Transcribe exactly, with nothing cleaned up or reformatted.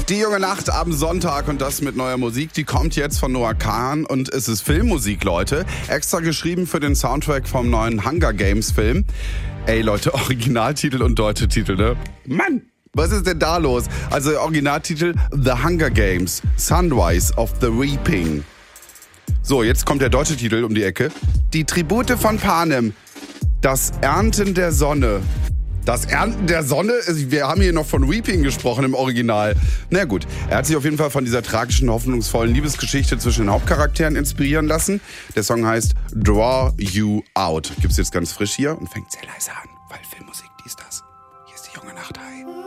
Die junge Nacht am Sonntag und das mit neuer Musik, die kommt jetzt von Noah Kahan und es ist Filmmusik, Leute. Extra geschrieben für den Soundtrack vom neuen Hunger Games Film. Ey Leute, Originaltitel und deutsche Titel, ne? Mann! Was ist denn da los? Also Originaltitel The Hunger Games, Sunrise of the Reaping. So, jetzt kommt der deutsche Titel um die Ecke. Die Tribute von Panem, das Ernten der Sonne. Das Ernten der Sonne? Wir haben hier noch von Reaping gesprochen im Original. Na gut, er hat sich auf jeden Fall von dieser tragischen, hoffnungsvollen Liebesgeschichte zwischen den Hauptcharakteren inspirieren lassen. Der Song heißt Draw You Out. Gibt's jetzt ganz frisch hier und fängt sehr leise an, weil Filmmusik, dies, das. Hier ist die junge Nacht. Hi.